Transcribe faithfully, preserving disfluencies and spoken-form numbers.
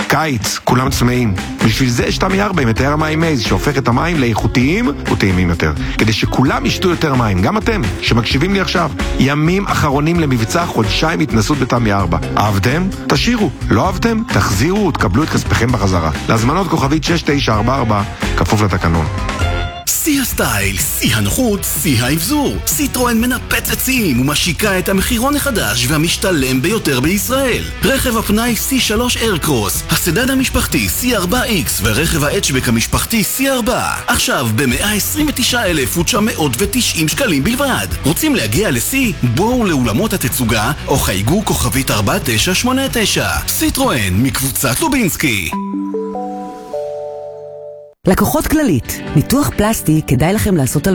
קיץ, כולם צמאים. בשביל זה יש תמי ארבע עם מטהר המים מייז, שהופך את המים לאיכותיים וטעימים יותר. כדי שכולם ישתו יותר מים, גם אתם, שמקשיבים לי עכשיו. ימים אחרונים למבצע חודשיים התנסות בתמי ארבע. אהבתם? תשאירו. לא אהבתם? תחזירו ותקבלו את כספכם בחזרה. להזמנות כוכבית שש תשע ארבע ארבע, כפוף לתקנון. שיא הסטייל, שיא הנוחות, שיא האבזור. סיטרואן מנפצת שיאים ומשיקה את המחירון החדש והמשתלם ביותר בישראל. רכב הפנאי סי שלוש איירקרוס, הסדן המשפחתי סי ארבע איקס ורכב ההאצ'בק המשפחתי סי ארבע. עכשיו ב-מאה עשרים ותשעה אלף ותשע מאות ותשעים שקלים בלבד. רוצים להגיע לסי? בואו לאולמות התצוגה או חייגו כוכבית ארבע תשע שמונה תשע. סיטרואן מקבוצת לובינסקי. לקוחות כללית, ניתוח פלסטי כדאי לכם לעשות על